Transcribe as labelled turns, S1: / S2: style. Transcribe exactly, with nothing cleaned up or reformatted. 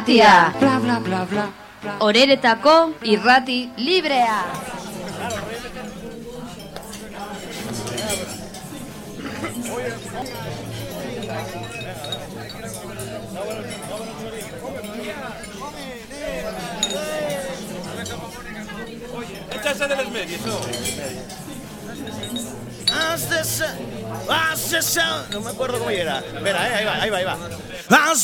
S1: Tia. Bla, bla, bla, bla. Oreretako irrati librea.
S2: Echase de los medios, ¿no?
S3: No me acuerdo cómo era. Espera, eh, ahí va, ahí va, ahí va.